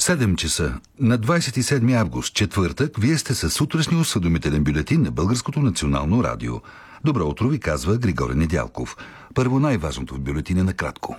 7 часа на 27 август, четвъртък, вие сте със сутрешния осведомителен бюлетин на Българското национално радио. Добро утро ви казва Григорий Недялков. Първо най-важното в бюлетина накратко.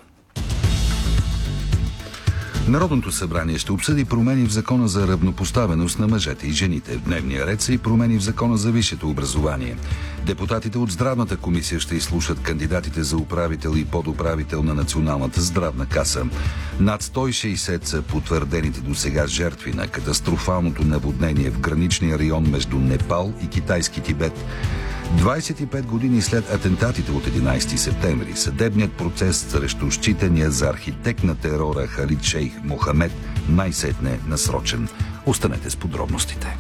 Народното събрание ще обсъди промени в Закона за равнопоставеност на мъжете и жените. В дневния ред са и промени в Закона за висшето образование. Депутатите от Здравната комисия ще изслушат кандидатите за управител и подуправител на Националната здравна каса. Над 160 са потвърдените досега жертви на катастрофалното наводнение в граничния район между Непал и китайски Тибет. 25 години след атентатите от 11 септември, съдебният процес срещу считания за архитект на терора Халид Шейх Мохамед най-сетне насрочен. Останете с подробностите.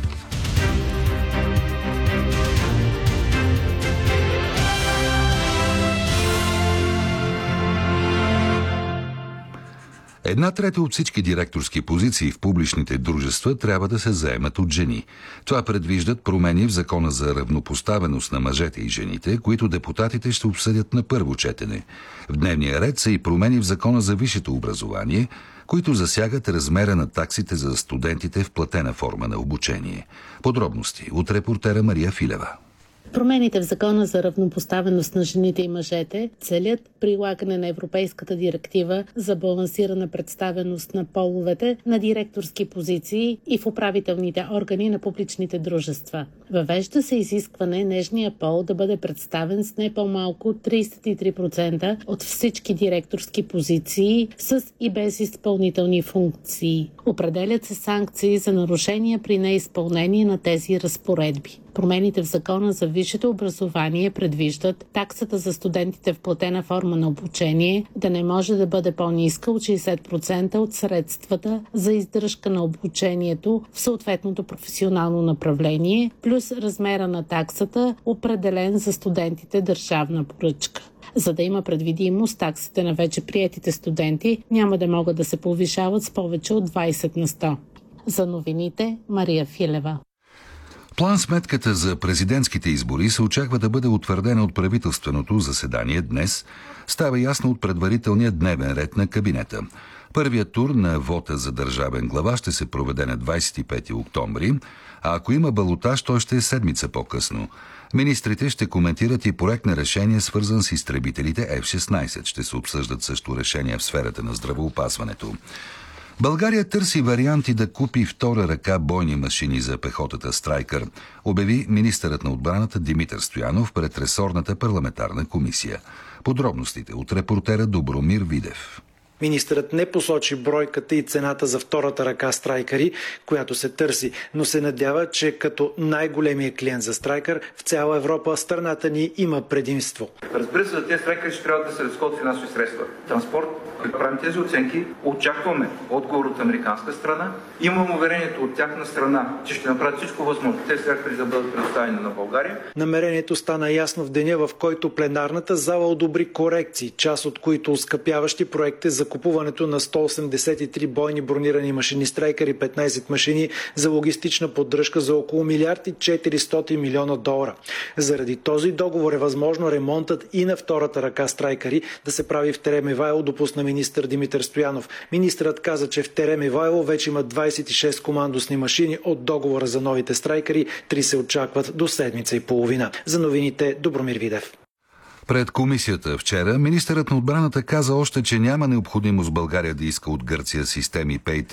Една трета от всички директорски позиции в публичните дружества трябва да се заемат от жени. Това предвиждат промени в Закона за равнопоставеност на мъжете и жените, които депутатите ще обсъдят на първо четене. В дневния ред са и промени в Закона за висшето образование, които засягат размера на таксите за студентите в платена форма на обучение. Подробности от репортера Мария Филева. Промените в Закона за равнопоставеност на жените и мъжете целят прилагане на Европейската директива за балансирана представеност на половете на директорски позиции и в управителните органи на публичните дружества. Въвежда се изискване нежния пол да бъде представен с не по-малко 33% от всички директорски позиции с и без изпълнителни функции. Определят се санкции за нарушения при неизпълнение на тези разпоредби. Промените в Закона за висшето образование предвиждат таксата за студентите в платена форма на обучение да не може да бъде по-ниска от 60% от средствата за издръжка на обучението в съответното професионално направление, плюс размера на таксата, определен за студентите държавна поръчка. За да има предвидимост, таксите на вече приетите студенти няма да могат да се повишават с повече от 20 на 100. За новините, Мария Филева. План-сметката за президентските избори се очаква да бъде утвърдена от правителственото заседание днес. Става ясно от предварителния дневен ред на кабинета. Първият тур на вота за държавен глава ще се проведе на 25 октомври, а ако има балотаж, той ще е седмица по-късно. Министрите ще коментират и проект на решение, свързан с изтребителите F-16. Ще се обсъждат също решения в сферата на здравеопазването. България търси варианти да купи втора ръка бойни машини за пехотата Страйкър, обяви министърът на отбраната Димитър Стоянов пред ресорната парламентарна комисия. Подробностите от репортера Добромир Видев. Министърът не посочи бройката и цената за втората ръка Страйкъри, която се търси, но се надява, че като най-големия клиент за Страйкър в цяла Европа страната ни има предимство. Разбира се, за тези Страйкъри ще трябва да се разходят финансови средства. Транспорт, като правим тези оценки, очакваме отговор от американска страна. Имам уверението от тяхна страна, че ще направят всичко възможно тези Страйкъри да бъдат предоставени на България. Намерението стана ясно в деня, в който пленарната зала одобри корекции, част от които оскъпяващи проекти за купуването на 183 бойни бронирани машини Страйкър и 15 машини за логистична поддръжка за около $1 400 милиона. Заради този договор е възможно ремонтът и на втората ръка Страйкъри да се прави в Терем Ивайло, допусна министър Димитър Стоянов. Министърът каза, че в Терем Ивайло вече има 26 командосни машини от договора за новите Страйкъри, 3 се очакват до седмица и половина. За новините Добромир Видев. Пред комисията вчера министърът на отбраната каза още, че няма необходимост България да иска от Гърция системи Patriot